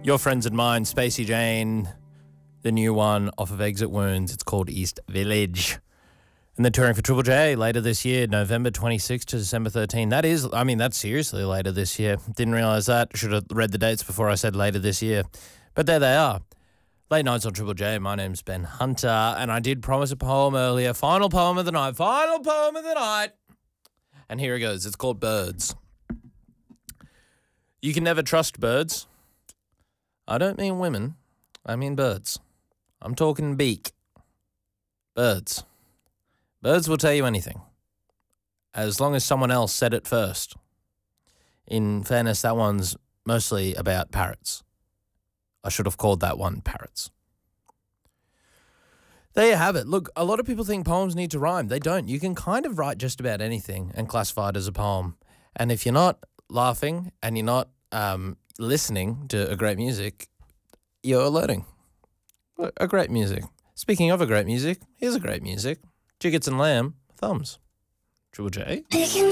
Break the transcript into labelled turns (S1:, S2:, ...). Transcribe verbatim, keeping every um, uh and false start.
S1: Your Friends and Mine, Spacey Jane, the new one off of Exit Wounds. It's called East Village. And they're touring for Triple J later this year, November twenty-sixth to December thirteenth. That is, I mean, that's seriously later this year. Didn't realise that. Should have read the dates before I said later this year. But there they are. Late Nights on Triple J. My name's Ben Hunter, and I did promise a poem earlier. Final poem of the night. Final poem of the night. And here it goes. It's called Birds. You can never trust birds. I don't mean women. I mean birds. I'm talking beak. Birds. Birds will tell you anything, as long as someone else said it first. In fairness, that one's mostly about parrots. I should have called that one parrots. There you have it. Look, a lot of people think poems need to rhyme. They don't. You can kind of write just about anything and classify it as a poem. And if you're not laughing and you're not um, listening to a great music, you're learning a great music. Speaking of a great music, here's a great music. Chickens and Lamb, Thumbs. Triple J.